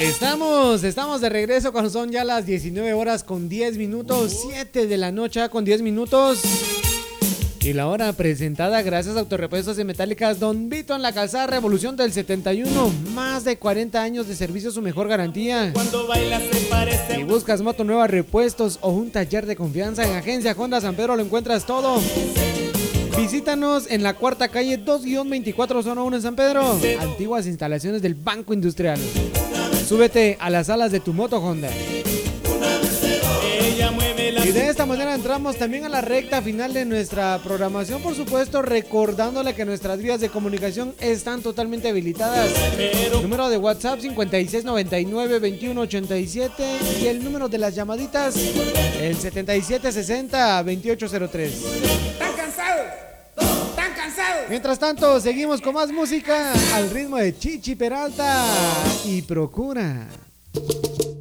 Estamos de regreso cuando son ya las 19 horas con 10 minutos, 7 de la noche con 10 minutos. Y la hora presentada gracias a Autorepuestos y Metálicas Don Vito en la calzada Revolución del 71. Más de 40 años de servicio, su mejor garantía. Cuando bailas se parece. Si buscas moto nueva, repuestos o un taller de confianza, en Agencia Honda San Pedro lo encuentras todo. Visítanos en la cuarta calle 2-24 zona 1 en San Pedro. Antiguas instalaciones del Banco Industrial. Súbete a las alas de tu moto Honda. Y de esta manera entramos también a la recta final de nuestra programación, por supuesto, recordándole que nuestras vías de comunicación están totalmente habilitadas. El número de WhatsApp 5699-2187 y el número de las llamaditas el 7760-2803. ¿Están cansados? ¿Están cansados? Mientras tanto, seguimos con más música al ritmo de Chichi Peralta y Procura.